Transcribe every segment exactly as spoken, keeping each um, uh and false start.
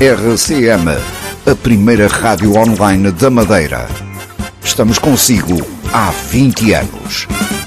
R C M, a primeira rádio online da Madeira. Estamos consigo há vinte anos.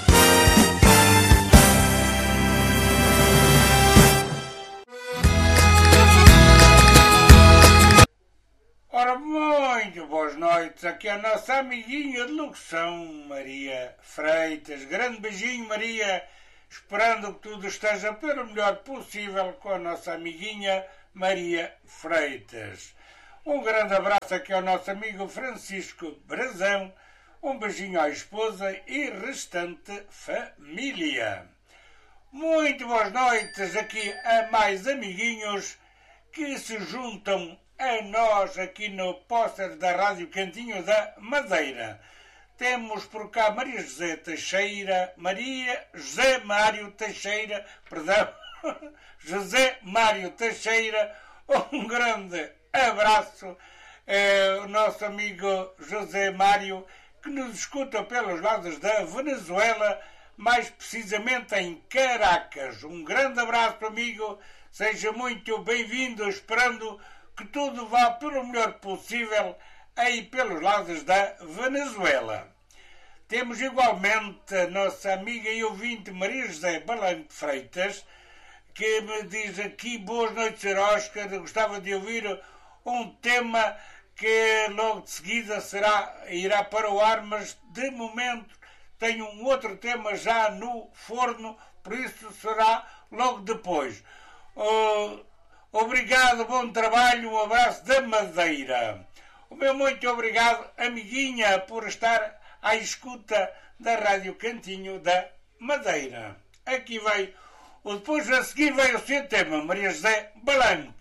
Ora, muito boas noites. Aqui é a nossa amiguinha de locução, Maria Freitas. Grande beijinho, Maria. Esperando que tudo esteja pelo melhor possível com a nossa amiguinha Maria Freitas. Um grande abraço aqui ao nosso amigo Francisco Brazão. Um beijinho à esposa e restante família. Muito boas noites aqui a mais amiguinhos que se juntam a nós aqui no póster da Rádio Cantinho da Madeira. Temos por cá Maria José Teixeira, Maria José Mário Teixeira, perdão, José Mário Teixeira, um grande abraço, é, o nosso amigo José Mário, que nos escuta pelos lados da Venezuela, mais precisamente em Caracas. Um grande abraço, amigo, seja muito bem-vindo, esperando que tudo vá pelo melhor possível aí pelos lados da Venezuela. Temos igualmente a nossa amiga e ouvinte Maria José Balanco Freitas, que me diz aqui: boas noites, Sr Oscar, gostava de ouvir um tema que logo de seguida será, irá para o ar, mas de momento tenho um outro tema já no forno, por isso será logo depois. Oh, obrigado, bom trabalho, um abraço da Madeira. O meu muito obrigado, amiguinha, por estar à escuta da Rádio Cantinho da Madeira. Aqui veio, depois a seguir veio o seu tema, Maria José Balanco.